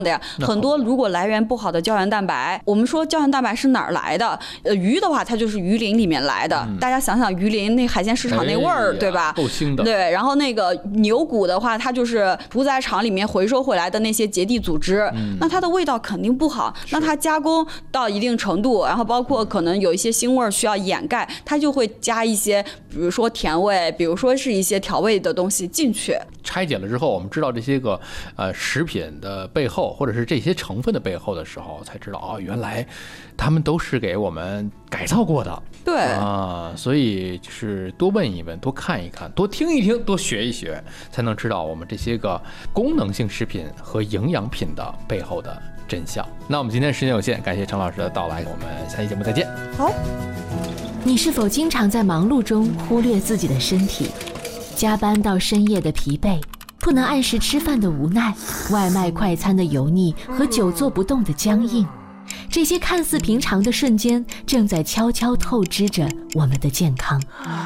的呀。很多如果来源不好的胶原蛋白，我们说胶原蛋白是哪儿来的？鱼的话，它就是鱼鳞里面来的。大家想想鱼鳞那海鲜市场那味儿，对吧？ 够腥的。 对，然后那个牛骨的话，它就是屠宰场里面回收回来的那些结缔组织，那它的味道肯定不好。那它加工到一定程度，然后包括可能有一些腥味需要掩盖，它就会加一些，比如说甜味，比如说是一些调味的东西进去。 拆解了之后，我们知道这些个食品的背后，或者是这些成分的背后的时候，才知道哦，原来他们都是给我们改造过的。 对啊，所以就是多问一问，多看一看，多听一听，多学一学，才能知道我们这些个功能性食品和营养品的背后的真相。那我们今天时间有限，感谢陈老师的到来，我们下期节目再见。 好。 你是否经常在忙碌中忽略自己的身体？加班到深夜的疲惫，不能按时吃饭的无奈，外卖快餐的油腻和久坐不动的僵硬，这些看似平常的瞬间，正在悄悄透支着我们的健康。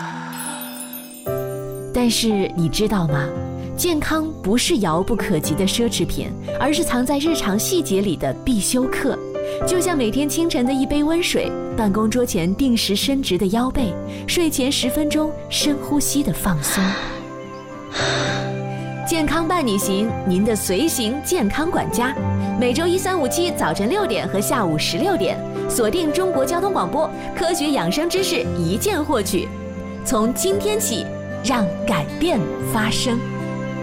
但是你知道吗？健康不是遥不可及的奢侈品，而是藏在日常细节里的必修课。就像每天清晨的一杯温水，办公桌前定时伸直的腰背，睡前10分钟深呼吸的放松。健康伴你行，您的随行健康管家，每周1、3、5、7早晨6点和下午16点，锁定中国交通广播，科学养生知识一键获取。从今天起，让改变发生。